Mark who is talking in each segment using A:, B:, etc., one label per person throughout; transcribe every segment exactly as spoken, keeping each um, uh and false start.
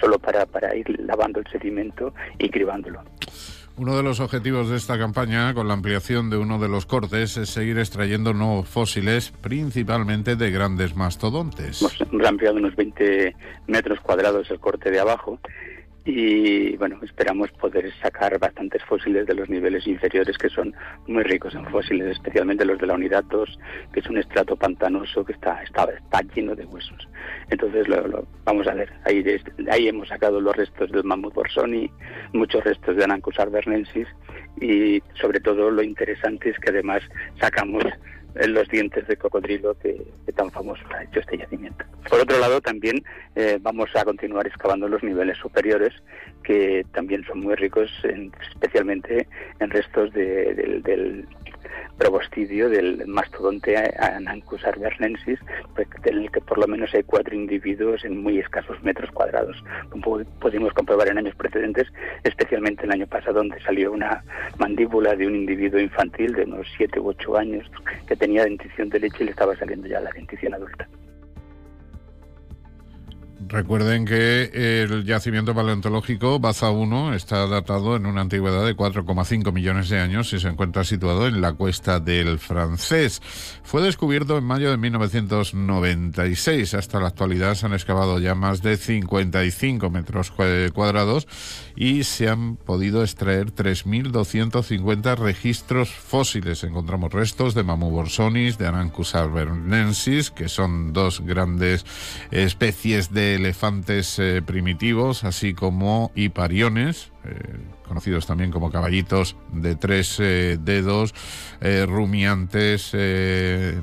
A: solo para, para ir lavando el sedimento y cribándolo.
B: Uno de los objetivos de esta campaña, con la ampliación de uno de los cortes, es seguir extrayendo nuevos fósiles, principalmente de grandes mastodontes.
A: Hemos ampliado unos veinte metros cuadrados el corte de abajo y, bueno, esperamos poder sacar bastantes fósiles de los niveles inferiores, que son muy ricos en fósiles, especialmente los de la unidad dos, que es un estrato pantanoso que está, está, está lleno de huesos. Entonces, lo, lo vamos a ver. Ahí, de, ahí hemos sacado los restos del mamut borsoni, muchos restos de Anancus arvernensis, y sobre todo lo interesante es que además sacamos los dientes de cocodrilo que, que tan famoso ha hecho este yacimiento. Por otro lado, también eh, vamos a continuar excavando los niveles superiores, que también son muy ricos, en, especialmente en restos de, del, del probostidio del mastodonte Anancus arvernensis, pues, del que por lo menos hay cuatro individuos en muy escasos metros cuadrados. Como pudimos comprobar en años precedentes, especialmente el año pasado, donde salió una mandíbula de un individuo infantil de unos siete u ocho años que tenía dentición de leche y le estaba saliendo ya la dentición adulta.
B: Recuerden que el yacimiento paleontológico Baza uno está datado en una antigüedad de cuatro coma cinco millones de años y se encuentra situado en la Cuesta del Francés. Fue descubierto en mayo de mil novecientos noventa y seis. Hasta la actualidad se han excavado ya más de cincuenta y cinco metros cuadrados y se han podido extraer tres mil doscientos cincuenta registros fósiles. Encontramos restos de Mamut borsonis, de Anancus arvernensis, que son dos grandes especies de elefantes eh, primitivos, así como hipariones, eh, conocidos también como caballitos de tres eh, dedos, eh, rumiantes, eh,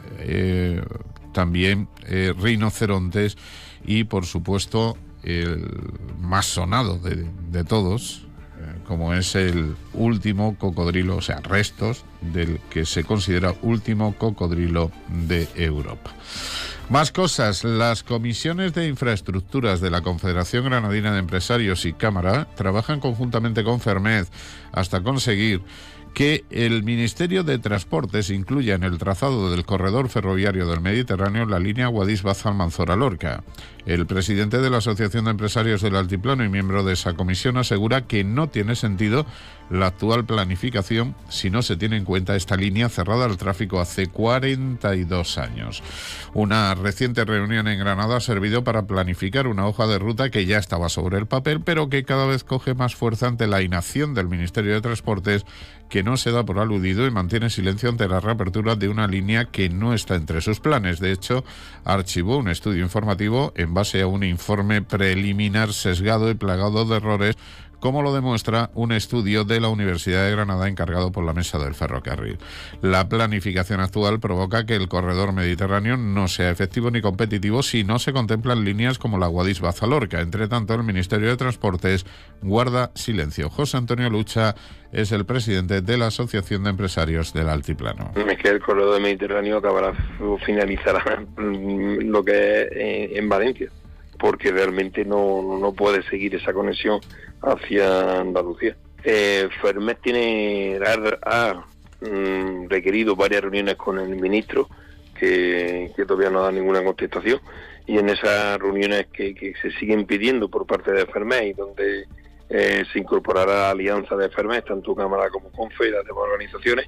B: eh, también eh, rinocerontes y, por supuesto, el más sonado de, de todos, eh, como es el último cocodrilo, o sea, restos del que se considera último cocodrilo de Europa. Más cosas. Las comisiones de infraestructuras de la Confederación Granadina de Empresarios y Cámara trabajan conjuntamente con Ferrmed hasta conseguir que el Ministerio de Transportes incluya en el trazado del corredor ferroviario del Mediterráneo la línea Guadix-Baza-Almanzora-Lorca. El presidente de la Asociación de Empresarios del Altiplano y miembro de esa comisión asegura que no tiene sentido la actual planificación si no se tiene en cuenta esta línea cerrada al tráfico hace cuarenta y dos años. Una reciente reunión en Granada ha servido para planificar una hoja de ruta que ya estaba sobre el papel, pero que cada vez coge más fuerza ante la inacción del Ministerio de Transportes, que no se da por aludido y mantiene silencio ante la reapertura de una línea que no está entre sus planes. De hecho, archivó un estudio informativo en base a un informe preliminar sesgado y plagado de errores, como lo demuestra un estudio de la Universidad de Granada encargado por la Mesa del Ferrocarril. La planificación actual provoca que el corredor mediterráneo no sea efectivo ni competitivo si no se contemplan líneas como la Guadix-Baza-Lorca. Entre tanto, el Ministerio de Transportes guarda silencio. José Antonio Lucha es el presidente de la Asociación de Empresarios del Altiplano.
C: Es que el corredor mediterráneo acabará, finalizará lo que es en Valencia, porque realmente no, no puede seguir esa conexión hacia Andalucía. Eh, Ferrmed tiene, ha, ha mm, requerido varias reuniones con el ministro, que, que todavía no da ninguna contestación, y en esas reuniones que, que se siguen pidiendo por parte de Ferrmed, y donde eh, se incorporará la alianza de Ferrmed, tanto Cámara como Confe y las demás organizaciones,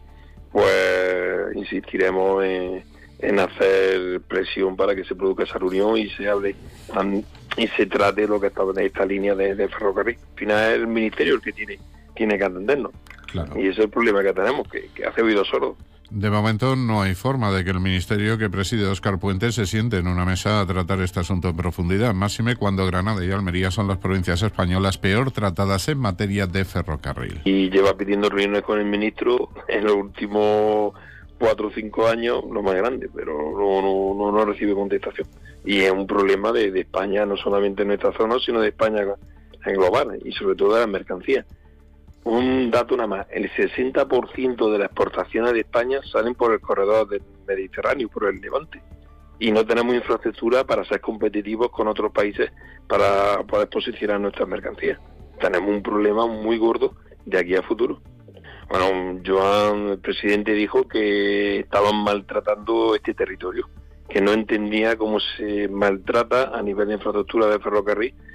C: pues insistiremos en, en hacer presión para que se produzca esa reunión y se hable um, y se trate lo que está de esta línea de, de ferrocarril. Al final es el ministerio el que tiene tiene que atendernos. Claro. Y ese es el problema que tenemos, que, que hace oídos sordos.
B: De momento no hay forma de que el ministerio que preside Óscar Puente se siente en una mesa a tratar este asunto en profundidad, máxime cuando Granada y Almería son las provincias españolas peor tratadas en materia de ferrocarril.
C: Y lleva pidiendo reuniones con el ministro en los últimos cuatro o cinco años, lo más grande, pero no, no, no, no recibe contestación. Y es un problema de, de España, no solamente en nuestra zona, sino de España en global, y sobre todo de las mercancías. Un dato nada más, el sesenta por ciento de las exportaciones de España salen por el corredor del Mediterráneo, por el Levante. Y no tenemos infraestructura para ser competitivos con otros países para poder posicionar nuestras mercancías. Tenemos un problema muy gordo de aquí a futuro. Bueno, Joan, el presidente, dijo que estaban maltratando este territorio, que no entendía cómo se maltrata a nivel de infraestructura de ferrocarril